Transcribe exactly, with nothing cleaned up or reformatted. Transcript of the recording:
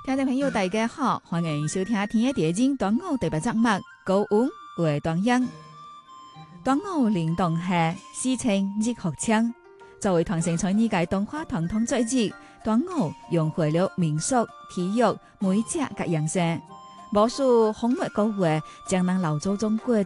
听众朋友，大家好，欢迎收听《天地人端午特别节目《高温为端阳》。端午连冬夏，时称日学枪。作为传承传艺嘅动画传统节日，端午融汇了民俗、体育、美食及养生。无数风物古话，将咱老祖宗过